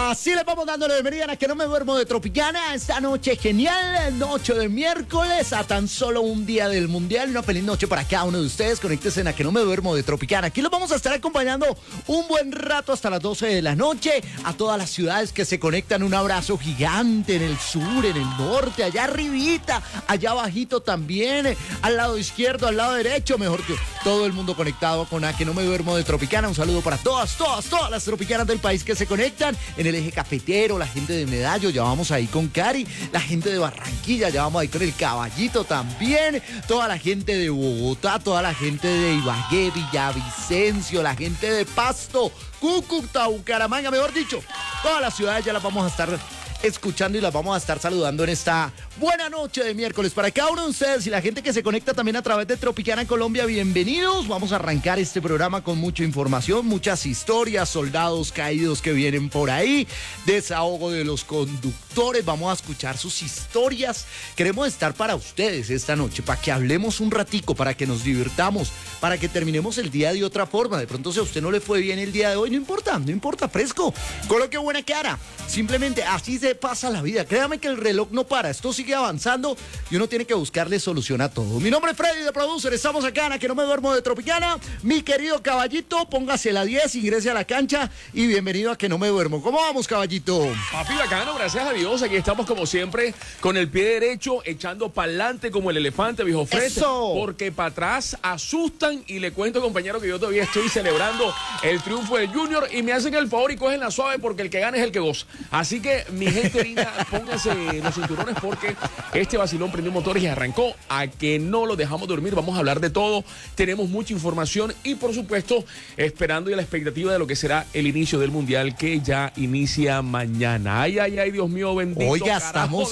Así les vamos dando la bienvenida a Que No Me Duermo de Tropicana. Esta noche genial, noche de miércoles, a tan solo un día del Mundial. Una feliz noche para cada uno de ustedes. Conéctense a Que No Me Duermo de Tropicana. Aquí los vamos a estar acompañando un buen rato hasta las 12 de la noche. A todas las ciudades que se conectan, un abrazo gigante en el sur, en el norte, allá arribita, allá abajito también, al lado izquierdo, al lado derecho, mejor que todo el mundo conectado con A Que No Me Duermo de Tropicana. Un saludo para todas las tropicanas del país que se conectan en el eje cafetero, la gente de Medallo, ya vamos ahí con Cari, la gente de Barranquilla, ya vamos ahí con el Caballito también, toda la gente de Bogotá, toda la gente de Ibagué, Villavicencio, la gente de Pasto, Cúcuta, Bucaramanga, mejor dicho, todas las ciudades ya las vamos a estar escuchando y las vamos a estar saludando en esta buena noche de miércoles. Para cada uno de ustedes y la gente que se conecta también a través de Tropicana Colombia, bienvenidos. Vamos a arrancar este programa con mucha información, muchas historias, soldados caídos que vienen por ahí, desahogo de los conductores, vamos a escuchar sus historias. Queremos estar para ustedes esta noche, para que hablemos un ratico, para que nos divirtamos, para que terminemos el día de otra forma. De pronto si a usted no le fue bien el día de hoy, no importa, fresco, coloque buena cara, simplemente así se pasa la vida. Créame que el reloj no para, esto sigue avanzando y uno tiene que buscarle solución a todo. Mi nombre es Freddy de Producer, estamos acá en A Que No Me Duermo de Tropicana. Mi querido Caballito, póngase la 10, ingrese a la cancha y bienvenido a Que No Me Duermo. ¿Cómo vamos, Caballito? Papi bacano, gracias a Dios, aquí estamos como siempre con el pie derecho, echando para adelante como el elefante, viejo Fred. ¡Eso! Porque para atrás asustan y le cuento, compañero, que yo todavía estoy celebrando el triunfo del Junior y me hacen el favor y cogen la suave porque el que gana es el que goza. Así que mi gente linda, pónganse los cinturones porque este vacilón prendió motores y arrancó. A que no lo dejamos dormir, vamos a hablar de todo, tenemos mucha información y por supuesto esperando y a la expectativa de lo que será el inicio del Mundial que ya inicia mañana. Ay, Dios mío, bendito. Oiga, estamos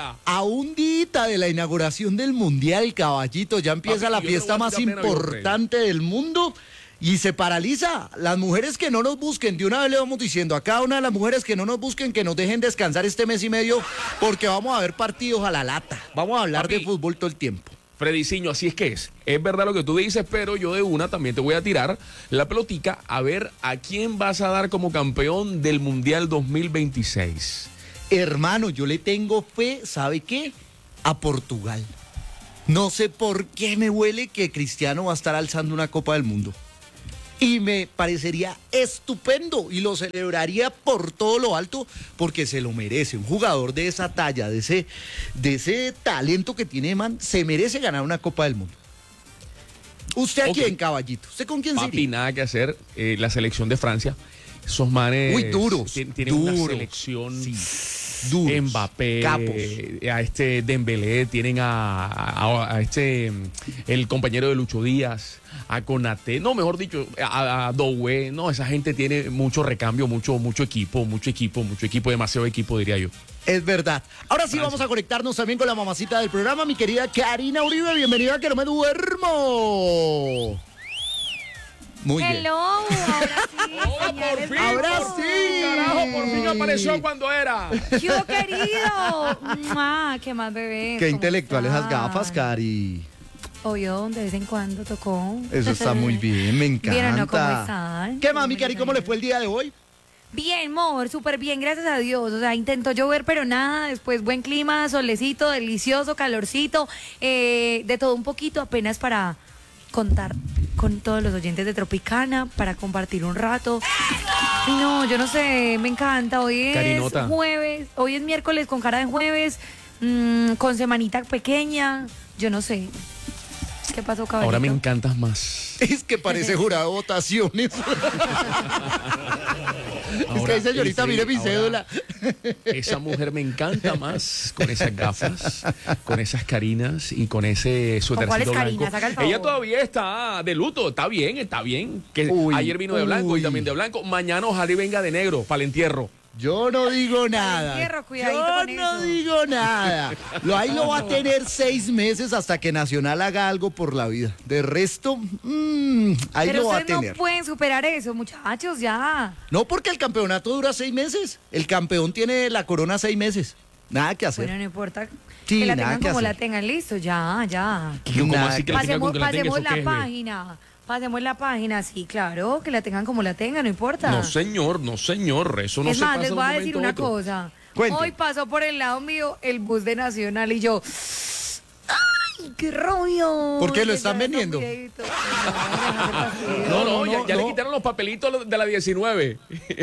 a un día de la inauguración del Mundial, Caballito, ya empieza la fiesta más importante del mundo. Y se paraliza. Las mujeres que no nos busquen, de una vez le vamos diciendo a cada una de las mujeres que no nos busquen, que nos dejen descansar este mes y medio, porque vamos a ver partidos a la lata. Vamos a hablar de fútbol todo el tiempo. Frediciño, así es que es verdad lo que tú dices, pero yo de una también te voy a tirar la pelotica a ver a quién vas a dar como campeón del Mundial 2026. Hermano, yo le tengo fe, ¿sabe qué? A Portugal. No sé por qué me huele que Cristiano va a estar alzando una Copa del Mundo. Y me parecería estupendo y lo celebraría por todo lo alto porque se lo merece. Un jugador de esa talla, de ese talento que tiene, man, se merece ganar una Copa del Mundo. ¿Usted a quién, Caballito? ¿Usted con quién Papi, sería? nada que hacer. La selección de Francia. Esos manes. Uy, duros. Tienen una selección. Sí. Duros, Mbappé, capos. A este Dembélé, tienen a este, el compañero de Lucho Díaz, a Konaté, no, mejor dicho, a Doué, no, esa gente tiene mucho recambio, mucho equipo, demasiado equipo, diría yo. Es verdad. Ahora sí vamos a conectarnos también con la mamacita del programa, mi querida Karina Uribe, bienvenida a Que No Me Duermo. Muy bien. Hello, ahora sí. Por fin, Ahora por sí. fin, carajo, por fin apareció cuando era. Yo querido. ¿Qué más, bebé? Qué ¿Cómo intelectual esas estás? gafas, Cari. Obvio, de vez en cuando tocó. Eso está muy bien, me encanta. ¿Vieron, no? ¿Cómo están? ¿Qué más, mi Cari? ¿Cómo le fue el día de hoy? Bien, amor, súper bien, gracias a Dios. O sea, intentó llover, pero nada. Después, buen clima, solecito, delicioso, calorcito. De todo un poquito, apenas para contar con todos los oyentes de Tropicana, para compartir un rato. No, yo no sé, me encanta. Hoy es Carinota. jueves, hoy es miércoles con cara de jueves, con semanita pequeña, yo no sé. ¿Qué pasó, caballito? Ahora me encantas más. Es que parece jurado de votaciones. Es que ahí, señorita, mire mi cédula. Esa mujer me encanta más con esas gafas, con esas carinas y con ese suétercito cuáles blanco. carinas? Haga el favor. Ella todavía está de luto, está bien. Que Uy, ayer vino de blanco uy. y también de blanco. Mañana ojalá y venga de negro para el entierro. Yo no digo nada. entierro, cuidadito Yo con no eso. digo nada. Ahí lo va a tener 6 meses hasta que Nacional haga algo por la vida. De resto, ahí Pero lo va a ustedes tener. no pueden superar eso, muchachos, ya. No, porque el campeonato dura 6 meses. El campeón tiene la corona 6 meses. Nada que hacer. Bueno, no importa Sí, que la nada tengan que como hacer. la tengan, listo, ya. ¿Cómo Nada así que que la tenga con que la tenga? Pasemos ¿Eso qué la es, ve? página. Pasemos la página, sí, claro, que la tengan como la tengan, no importa. No, señor, no, señor. Eso no Es se más, pasa les de un voy a momento decir a una otro. cosa. Cuente. Hoy pasó por el lado mío el bus de Nacional y yo... ¡Ay, qué rollo! ¿Por qué lo Que están ya vendiendo? son videitos. No, No, No, ya, no, ya le no. quitaron los papelitos de la 19.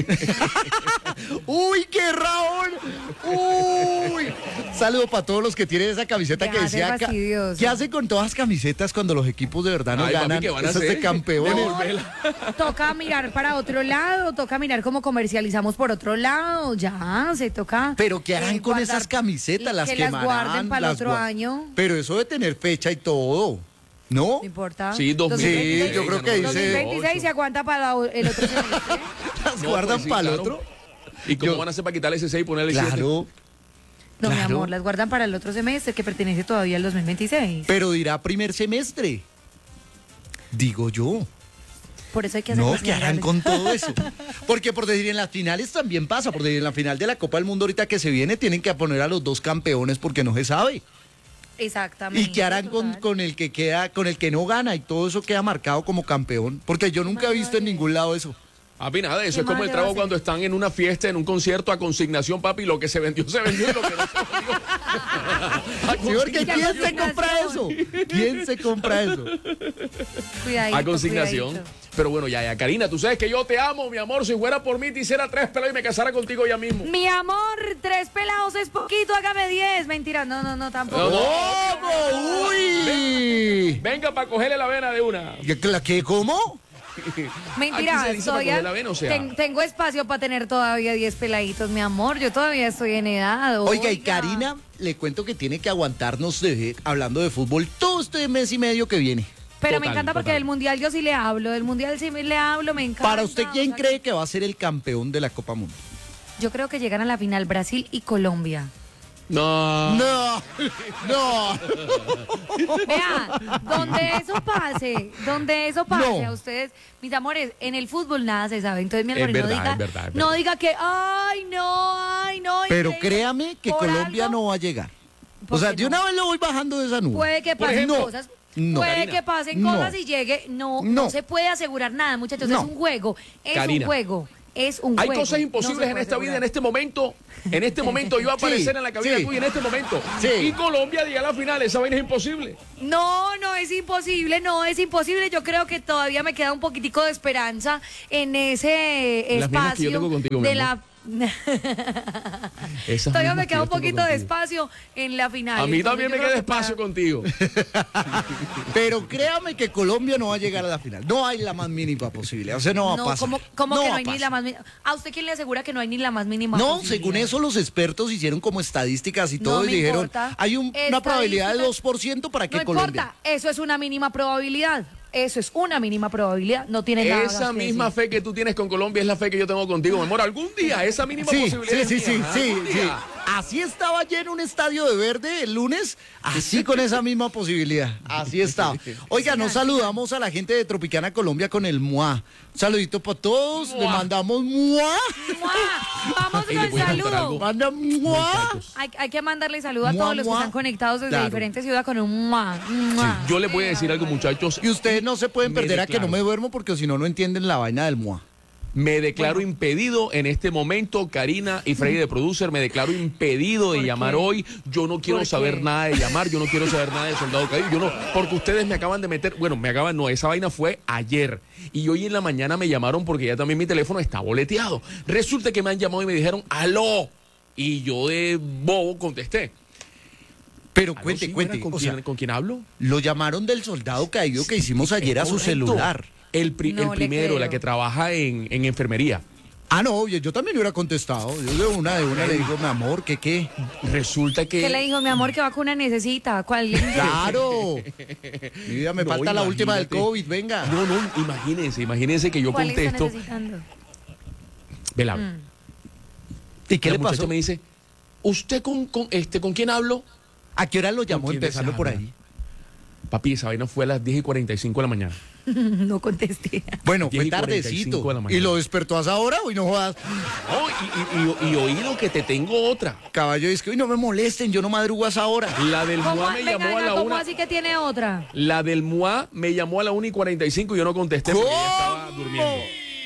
¡Uy, qué Raúl! ¡Uy! Saludo para todos los que tienen esa camiseta Deja que de ser decía... fastidioso. ¿Qué hacen con todas las camisetas cuando los equipos de verdad no Ay, papi, ganan? ¿qué van a Esas de hacer? campeones. Devolverla. Toca mirar para otro lado, toca mirar cómo comercializamos por otro lado, ya, se toca. Pero ¿qué harán con guardar- esas camisetas? ¿Las que las quemarán? guarden para el las otro gua- año, Pero eso de tener fecha y todo, ¿no? no importa. Sí, 2026, yo creo que dice- 2026 se aguanta para el otro semestre. Las No, guardan pues sí, para el claro. otro. ¿Y cómo Yo- van a hacer para quitarle ese 6 y ponerle 7? Claro, No, mi Claro. amor, las guardan para el otro semestre que pertenece todavía al 2026. pero dirá primer semestre. Digo yo. Por eso hay que hacer No, más ¿qué harán generales. con todo eso? Porque por decir, en las finales también pasa, por decir, en la final de la Copa del Mundo ahorita que se viene, tienen que poner a los dos campeones porque no se sabe. Exactamente. ¿Y qué harán total. con el que queda, con el que no gana y todo eso queda marcado como campeón? Porque yo nunca he visto en ningún lado eso. Papi, nada, eso ¿Qué es como más el le va a trago hacer? cuando están en una fiesta, en un concierto a consignación, papi. Lo que se vendió y lo que no se vendió. A Sí, porque ¿Qué ¿quién se consignación? compra eso? ¿Quién se compra eso? Cuidadito, A consignación. cuidadito. Pero bueno, ya, Karina, tú sabes que yo te amo, mi amor. Si fuera por mí, te hiciera 3 pelados y me casara contigo ya mismo. Mi amor, 3 pelados es poquito, hágame 10. Mentira, no, tampoco. No, no. ¿Cómo? ¡Uy! Venga para cogerle la vena de una. ¿Qué? ¿Cómo? Mentira, Aquí se dice para coger la vena, o sea. tengo espacio para tener todavía 10 peladitos, mi amor. Yo todavía estoy en edad. Oiga, y Karina, le cuento que tiene que aguantarnos hablando de fútbol todo este mes y medio que viene. Pero me Total, encanta porque total. del mundial yo sí le hablo. Del mundial sí le hablo, me encanta. Para usted, ¿quién o sea, cree que va a ser el campeón de la Copa Mundo? Yo creo que llegan a la final Brasil y Colombia. No. No, no. Vea, donde eso pase No. a ustedes, mis amores, en el fútbol nada se sabe. Entonces, mi Es amor, verdad, no diga, es verdad, es no verdad. diga que, ay, no. Pero increíble. créame que Por Colombia algo, no va a llegar. ¿por O sea, qué de no? una vez lo voy bajando de esa nube. Puede que Por pasen ejemplo, cosas. no. Puede Karina, que pasen no. cosas y llegue. No No. se puede asegurar nada, muchachos. No. Es un juego. Es Karina, un juego. Es un Hay juego. cosas No imposibles se en puede esta vida, asegurar. en este momento. En este momento yo voy a aparecer Sí, en la cabina sí. tuya en este momento. Sí. Y Colombia llega a la final. Esa vaina es imposible. No es imposible, no es imposible. Yo creo que todavía me queda un poquitico de esperanza en ese Las mismas que yo espacio tengo contigo, mi de la. Esas Todavía mismas me que queda yo un tengo poquito de contigo. espacio en la final. A mí Entonces, también yo me creo queda que espacio para- contigo. Pero créame que Colombia no va a llegar a la final. No hay la más mínima posibilidad. O sea, no va a No, pasar. ¿cómo que va no a hay ni pasar. la más mínima? ¿A usted quién le asegura que no hay ni la más mínima No, posibilidad? según eso los expertos hicieron como estadísticas y No todo y me dijeron, importa. hay una probabilidad de 2% para que No Colombia. importa, eso es una mínima probabilidad. Eso es una mínima probabilidad. No tiene nada más Esa que misma decir. fe que tú tienes con Colombia es la fe que yo tengo contigo, mi amor. Algún día esa mínima Sí, posibilidad. sí, es sí, mía. sí, Algún sí. día. Así estaba lleno un estadio de verde el lunes, así con esa misma posibilidad. Así estaba. Oiga, nos saludamos a la gente de Tropicana Colombia con el MUA. Un saludito para todos, le Mua. mandamos MUA. ¡Mua! Vamos Ey, con ¿le el puedes contar saludo. algo? Manda MUA. Muchachos. Hay que mandarle saludo a Mua, todos los que mua. están conectados desde Claro. diferentes ciudades con un mua, mua. Yo les voy a decir algo, muchachos. Y ustedes no se pueden Me perder a que no declaro. me duermo porque si no, no entienden la vaina del MUA. Me declaro impedido en este momento, Karina y Freddy de Producer, me declaro impedido de ¿Por llamar qué? hoy. Yo no quiero ¿Por saber qué? nada de llamar, yo no quiero saber nada de Soldado Caído. Yo no, porque ustedes me acaban de meter, bueno, no, esa vaina fue ayer. Y hoy en la mañana me llamaron porque ya también mi teléfono está boleteado. Resulta que me han llamado y me dijeron, aló. Y yo de bobo contesté. Pero "Aló, cuente, sí, cuente. ¿con O quién, sea, ¿con quién hablo? lo llamaron del soldado caído que hicimos ayer a su Correcto. celular. El No le primero, creo. la que trabaja en enfermería. Ah, no, yo también hubiera contestado. Yo de una le digo, mi amor, ¿qué? Resulta que... ¿Qué le dijo, mi amor, qué vacuna necesita? ¿Cuál? claro. Mi vida, me No, falta la última del imagínate. COVID, venga. No, imagínense que yo ¿Cuál está contesto. necesitando? Vela. ¿Y qué La le muchacha pasó? me dice, ¿usted con quién hablo? ¿A qué hora lo llamó ¿Con quién empezando se por habla? ahí? Papi, esa vaina fue a las 10:45 de la mañana. No contesté. Bueno, fue 10:45 tardecito. de la mañana. ¿Y lo despertó a esa hora? Uy, no jodas. Y oído que te tengo otra. Caballo, es que uy, no me molesten, yo no madrugo a esa hora. La del MUA me Venga, llamó a la ¿cómo 1. así que tiene otra? La del MUA me llamó a la 1:45 y yo no contesté porque ella estaba durmiendo.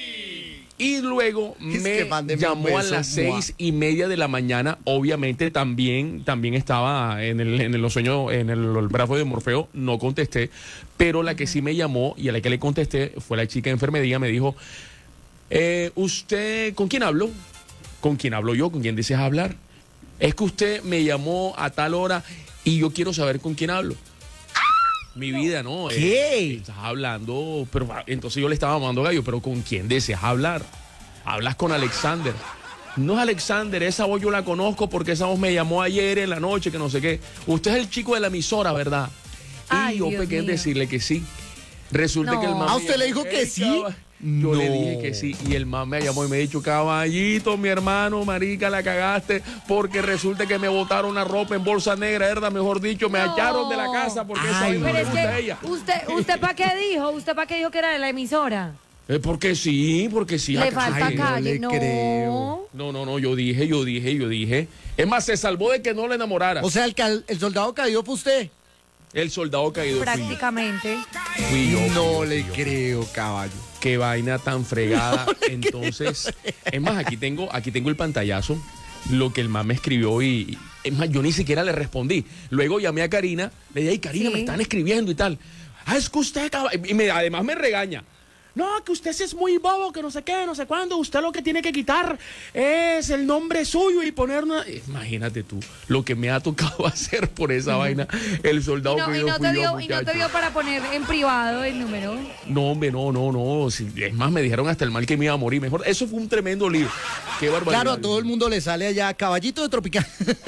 Y luego Es me que mándeme un llamó a beso, las MUA. 6:30 de la mañana. Obviamente también estaba en los sueños, en el brazo de Morfeo. No contesté. Pero la que sí me llamó y a la que le contesté fue la chica de enfermería. Me dijo, ¿usted con quién hablo? ¿Con quién hablo yo? ¿Con quién deseas hablar? Es que usted me llamó a tal hora y yo quiero saber con quién hablo. Mi vida, ¿no? ¿Qué? Estás hablando, pero entonces yo le estaba mandando gallo, pero ¿con quién deseas hablar? Hablas con Alexander. No es Alexander, esa voz yo la conozco porque esa voz me llamó ayer en la noche, que no sé qué. Usted es el chico de la emisora, ¿verdad? Ay, y yo Dios pequé en mío. decirle que sí. Resulta No. que el man ¿A me usted le llamó, dijo que sí? Yo le No. dije que sí y el man me llamó y me dijo, caballito, mi hermano, marica, la cagaste porque resulta que me botaron una ropa en bolsa negra, ¿verdad? Mejor dicho, me No. echaron de la casa porque esa Ay, vaina no Pero le es gusta a ella. que, ¿usted para qué dijo? ¿Usted para qué dijo que era de la emisora? Porque sí. Le acá- falta Ay, no calle, le no. creo. No, yo dije. Es más, se salvó de que no le enamorara. O sea, el soldado caído fue usted. El soldado caído Prácticamente. fui yo. No le creo, caballo. Qué vaina tan fregada. Entonces, es más, aquí tengo el pantallazo, lo que el man me escribió y es más, yo ni siquiera le respondí. Luego llamé a Karina, le dije, ay, Karina, Sí. me están escribiendo y tal. Ah, es que usted, además me regaña. No, que usted sí es muy bobo, que no sé qué, no sé cuándo. Usted lo que tiene que quitar es el nombre suyo y poner una... Imagínate tú lo que me ha tocado hacer por esa vaina. El soldado Y que yo no fui te yo, dio, y no te muchacho. dio para poner en privado el número. No, hombre, no. Sí, es más, me dijeron hasta el mal que me iba a morir. Mejor, eso fue un tremendo lío. Qué barbaridad. Claro, a todo el mundo le sale allá caballito de Tropicana.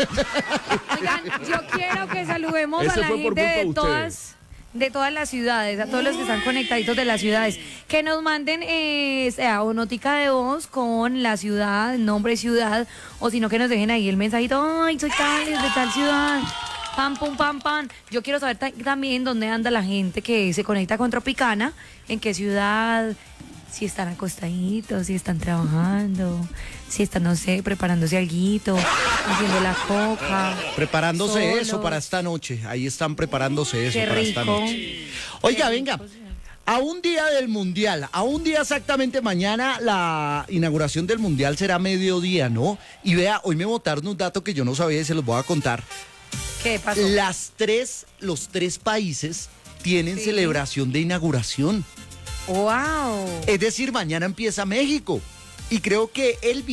Oigan, yo quiero que saludemos Ese a la fue por gente culpa de ustedes. de todas las ciudades, a todos los que están conectaditos de las ciudades, que nos manden o notica de voz con la ciudad, nombre ciudad, o si no que nos dejen ahí el mensajito, ay, soy tal, de tal ciudad. Pam, pum, pam, pam. Yo quiero saber también dónde anda la gente que se conecta con Tropicana, en qué ciudad, si están acostaditos, si están trabajando, si están, no sé, preparándose alguito, haciendo la coca. Preparándose Solos. eso para esta noche. Ahí están preparándose eso Qué para esta rico. noche. Oiga, venga. A un día del Mundial, a un día exactamente mañana, la inauguración del Mundial será mediodía, ¿no? Y vea, hoy me botaron un dato que yo no sabía y se los voy a contar. ¿Qué pasó? Los tres países tienen Sí. celebración de inauguración. ¡Wow! Es decir, mañana empieza México. Y creo que el